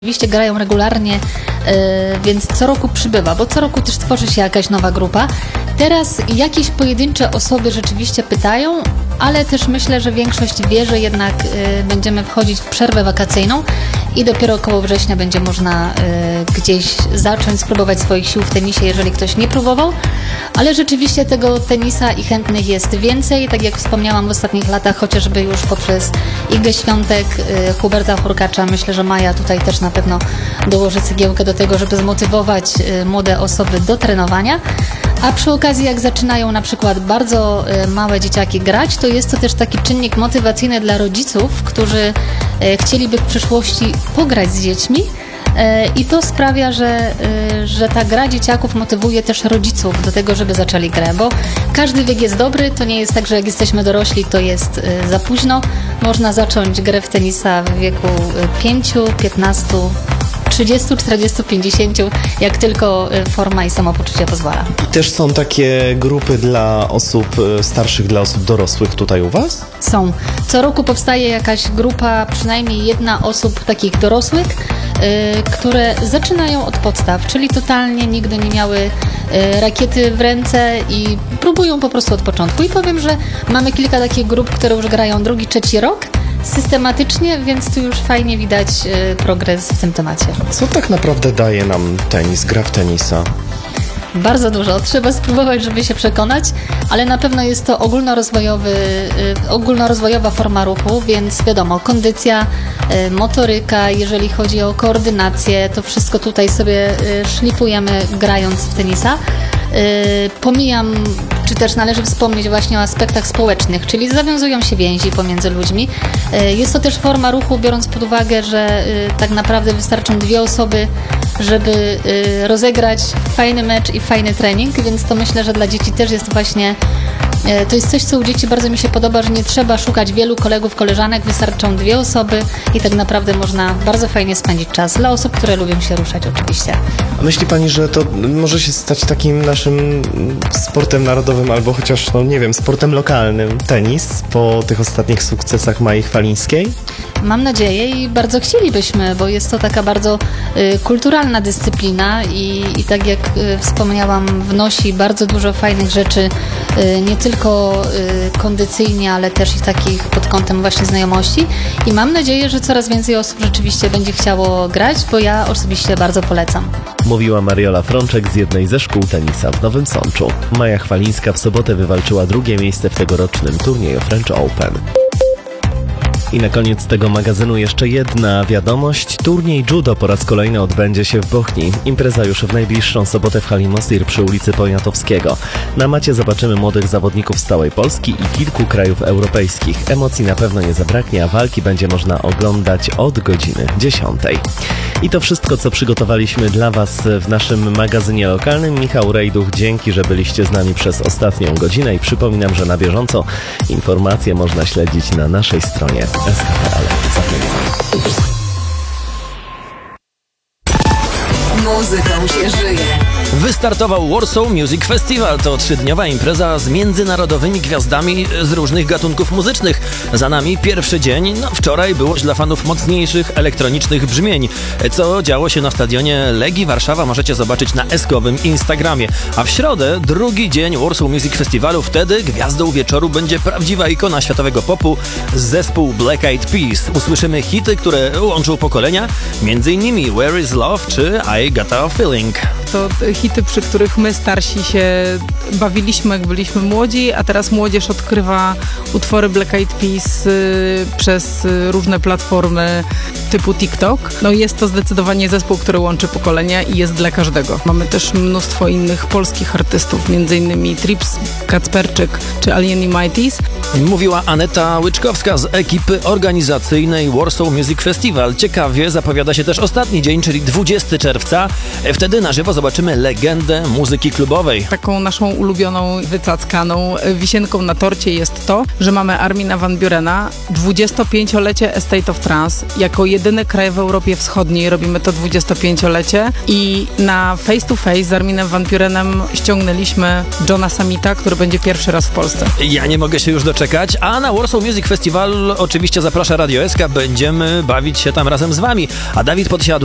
Oczywiście grają regularnie, więc co roku przybywa, bo co roku też tworzy się jakaś nowa grupa. Teraz jakieś pojedyncze osoby rzeczywiście pytają, ale też myślę, że większość wie, że jednak będziemy wchodzić w przerwę wakacyjną i dopiero około września będzie można gdzieś zacząć spróbować swoich sił w tenisie, jeżeli ktoś nie próbował. Ale rzeczywiście tego tenisa i chętnych jest więcej, tak jak wspomniałam w ostatnich latach, chociażby już poprzez Igę Świątek, Huberta Hurkacza. Myślę, że Maja tutaj też na pewno dołoży cegiełkę do tego, żeby zmotywować młode osoby do trenowania. A przy okazji, jak zaczynają na przykład bardzo małe dzieciaki grać, to jest to też taki czynnik motywacyjny dla rodziców, którzy chcieliby w przyszłości pograć z dziećmi. I to sprawia, że ta gra dzieciaków motywuje też rodziców do tego, żeby zaczęli grę, bo każdy wiek jest dobry, to nie jest tak, że jak jesteśmy dorośli, to jest za późno. Można zacząć grę w tenisa w wieku 5, 15, 30, 40, 50, jak tylko forma i samopoczucie pozwala. I też są takie grupy dla osób starszych, dla osób dorosłych tutaj u Was? Są. Co roku powstaje jakaś grupa, przynajmniej jedna osób takich dorosłych, które zaczynają od podstaw, czyli totalnie nigdy nie miały rakiety w ręce i próbują po prostu od początku. I powiem, że mamy kilka takich grup, które już grają drugi, trzeci rok systematycznie, więc tu już fajnie widać progres w tym temacie. Co tak naprawdę daje nam tenis, gra w tenisa? Bardzo dużo. Trzeba spróbować, żeby się przekonać, ale na pewno jest to ogólnorozwojowa forma ruchu, więc wiadomo, kondycja, motoryka, jeżeli chodzi o koordynację, to wszystko tutaj sobie szlifujemy grając w tenisa. Pomijam, czy też należy wspomnieć właśnie o aspektach społecznych, czyli zawiązują się więzi pomiędzy ludźmi. Jest to też forma ruchu, biorąc pod uwagę, że tak naprawdę wystarczą dwie osoby, żeby rozegrać fajny mecz i fajny trening, więc to myślę, że dla dzieci też jest właśnie, to jest coś, co u dzieci bardzo mi się podoba, że nie trzeba szukać wielu kolegów, koleżanek, wystarczą dwie osoby i tak naprawdę można bardzo fajnie spędzić czas dla osób, które lubią się ruszać oczywiście. A myśli Pani, że to może się stać takim naszym sportem narodowym albo chociaż, no nie wiem, sportem lokalnym, tenis, po tych ostatnich sukcesach Mai Chwalińskiej? Mam nadzieję i bardzo chcielibyśmy, bo jest to taka bardzo kulturalna dyscyplina i tak jak wspomniałam, wnosi bardzo dużo fajnych rzeczy, nie tylko kondycyjnie, ale też i takich pod kątem właśnie znajomości. I mam nadzieję, że coraz więcej osób rzeczywiście będzie chciało grać, bo ja osobiście bardzo polecam. Mówiła Mariola Frączek z jednej ze szkół tenisa w Nowym Sączu. Maja Chwalińska w sobotę wywalczyła drugie miejsce w tegorocznym turnieju French Open. I na koniec tego magazynu jeszcze jedna wiadomość. Turniej judo po raz kolejny odbędzie się w Bochni. Impreza już w najbliższą sobotę w hali Mostir przy ulicy Poniatowskiego. Na macie zobaczymy młodych zawodników z całej Polski i kilku krajów europejskich. Emocji na pewno nie zabraknie, a walki będzie można oglądać od godziny 10. I to wszystko, co przygotowaliśmy dla Was w naszym magazynie lokalnym. Michał Rejduch, dzięki, że byliście z nami przez ostatnią godzinę i przypominam, że na bieżąco informacje można śledzić na naszej stronie SK.pl. Zachęcam. Muzyką się żyje. Wystartował Warsaw Music Festival. To 3-dniowa impreza z międzynarodowymi gwiazdami z różnych gatunków muzycznych. Za nami pierwszy dzień. Wczoraj było dla fanów mocniejszych elektronicznych brzmień. Co działo się na stadionie Legii Warszawa, możecie zobaczyć na eskowym Instagramie. A w środę, drugi dzień Warsaw Music Festivalu. Wtedy gwiazdą wieczoru będzie prawdziwa ikona światowego popu, zespół Black Eyed Peas. Usłyszymy hity, które łączą pokolenia, m.in. Where is Love czy I Got a Feeling. To hity, przy których my starsi się bawiliśmy, jak byliśmy młodzi, a teraz młodzież odkrywa utwory Black Eyed Peas przez różne platformy typu TikTok. No jest to zdecydowanie zespół, który łączy pokolenia i jest dla każdego. Mamy też mnóstwo innych polskich artystów, m.in. Trips, Kacperczyk czy Alien Mighties. Mówiła Aneta Łyczkowska z ekipy organizacyjnej Warsaw Music Festival. Ciekawie zapowiada się też ostatni dzień, czyli 20 czerwca. Wtedy na żywo zobaczymy legendę muzyki klubowej. Taką naszą ulubioną, wycackaną wisienką na torcie jest to, że mamy Armina van Burena, 25-lecie Estate of Trance. Jako jedyny kraj w Europie Wschodniej robimy to 25-lecie i na Face to Face z Arminem van Burenem ściągnęliśmy Johna Summita, który będzie pierwszy raz w Polsce. Ja nie mogę się już doczekać, a na Warsaw Music Festival oczywiście zaprasza Radio SK, będziemy bawić się tam razem z Wami. A Dawid Podsiadło